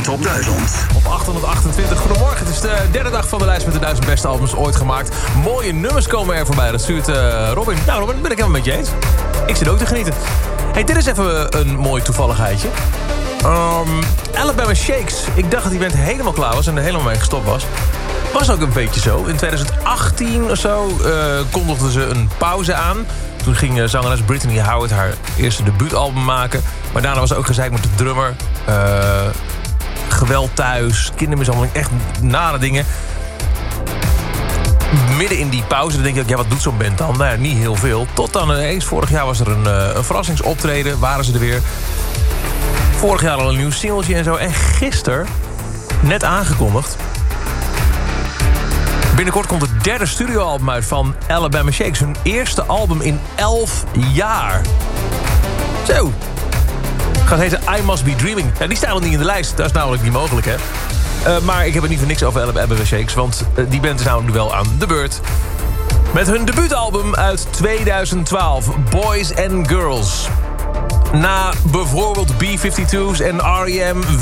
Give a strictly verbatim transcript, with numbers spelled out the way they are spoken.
Top duizend. Op achthonderdachtentwintig. Goedemorgen, het is de derde dag van de lijst met de duizend beste albums ooit gemaakt. Mooie nummers komen er voorbij, dat stuurt uh, Robin. Nou Robin, ben ik helemaal met je eens. Ik zit ook te genieten. Hey, dit is even een mooi toevalligheidje. Um, Alabama Shakes. Ik dacht dat die band helemaal klaar was en er helemaal mee gestopt was. Was ook een beetje zo. In twintig achttien of zo uh, kondigden ze een pauze aan. Toen ging uh, zangeres Brittany Howard haar eerste debuutalbum maken. Maar daarna was er ook gezeik met de drummer. Uh, geweld thuis, kindermishandeling, echt nare dingen. Midden in die pauze dan denk ik, ja, wat doet zo'n band dan? Nou ja, niet heel veel. Tot dan ineens, vorig jaar was er een, uh, een verrassingsoptreden. Waren ze er weer. Vorig jaar al een nieuw singeltje en zo. En gisteren, net aangekondigd, binnenkort komt het derde studioalbum uit van Alabama Shakes. Hun eerste album in elf jaar. Zo. Gaat heten I Must Be Dreaming. Ja, die staan nog niet in de lijst. Dat is namelijk niet mogelijk, hè. Uh, maar ik heb het niet voor niks over Alabama Shakes. Want uh, die band is namelijk nu wel aan de beurt. Met hun debuutalbum uit tweeduizend twaalf. Boys and Girls. Na bijvoorbeeld B vijfentwintig's en R E M